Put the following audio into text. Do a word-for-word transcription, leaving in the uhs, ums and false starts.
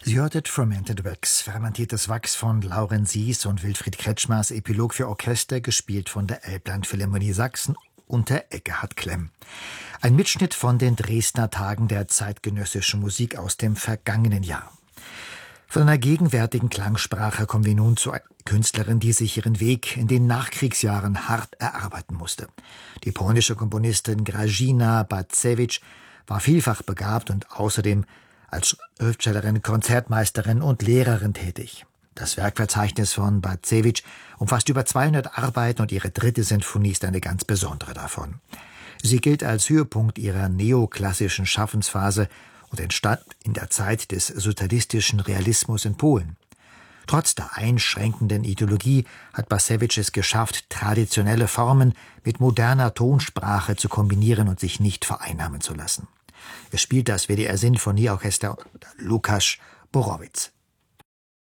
Sie hörtet Fermented Wax, fermentiertes Wachs von Lauren Sies und Wilfried Kretschmers Epilog für Orchester, gespielt von der Elbland-Philharmonie Sachsen unter Ekkehard Klemm. Ein Mitschnitt von den Dresdner Tagen der zeitgenössischen Musik aus dem vergangenen Jahr. Von einer gegenwärtigen Klangsprache kommen wir nun zu einer Künstlerin, die sich ihren Weg in den Nachkriegsjahren hart erarbeiten musste. Die polnische Komponistin Grażyna Bacewicz war vielfach begabt und außerdem als Schriftstellerin, Konzertmeisterin und Lehrerin tätig. Das Werkverzeichnis von Bacewicz umfasst über zweihundert Arbeiten und ihre dritte Sinfonie ist eine ganz besondere davon. Sie gilt als Höhepunkt ihrer neoklassischen Schaffensphase und entstand in der Zeit des sozialistischen Realismus in Polen. Trotz der einschränkenden Ideologie hat Bacewicz es geschafft, traditionelle Formen mit moderner Tonsprache zu kombinieren und sich nicht vereinnahmen zu lassen. Es spielt das W D R Sinfonieorchester Lukasz Borowicz.